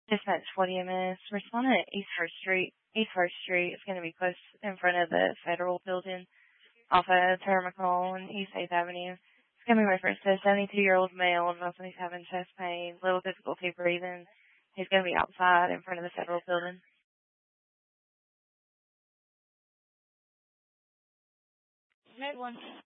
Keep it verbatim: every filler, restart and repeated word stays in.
Dispatch, what do you miss? Respondent at East First Street. East First Street is going to be close in front of the federal building off of Terminal and East eighth Avenue. It's going to be referenced to a seventy-two-year-old male, and also he's having chest pain, little difficulty breathing. He's going to be outside in front of the federal building. Med one.